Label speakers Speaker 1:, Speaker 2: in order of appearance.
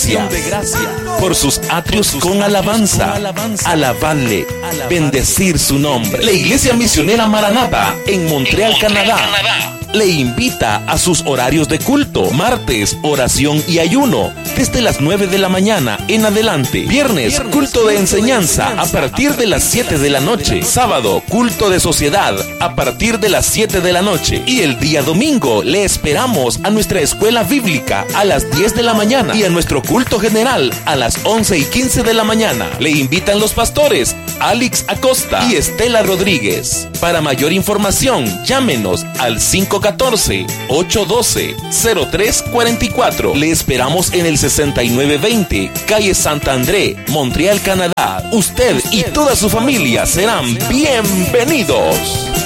Speaker 1: gracia. Por sus atrios con alabanza. Alabarle, bendecir su nombre. La Iglesia Misionera Maranata en Montreal, Canadá, le invita a sus horarios de culto. Martes, oración y ayuno, desde las 9 de la mañana en adelante. Viernes, culto de enseñanza a partir de las 7 de la noche. Sábado, culto de sociedad a partir de las 7 de la noche. Y el día domingo le esperamos a nuestra escuela bíblica a las 10 de la mañana y a nuestro culto general a las 11:15 de la mañana. Le invitan los pastores Alex Acosta y Estela Rodríguez. Para mayor información, llámenos al 514-812-0344. Le esperamos en el 6920, calle Santa André, Montreal, Canadá. Usted y toda su familia serán bienvenidos.